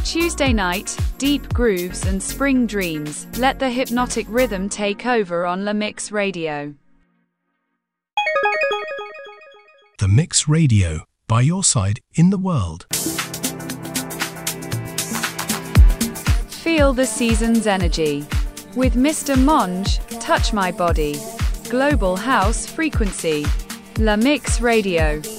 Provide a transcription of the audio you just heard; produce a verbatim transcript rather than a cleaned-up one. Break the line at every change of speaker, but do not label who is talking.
Tuesday night, deep grooves and spring dreams. Let the hypnotic rhythm take over on La Mix Radio.
The Mix Radio, by your side in the world.
Feel the season's energy. With Mister Monge, Touch My Body. Global House Frequency. La Mix Radio.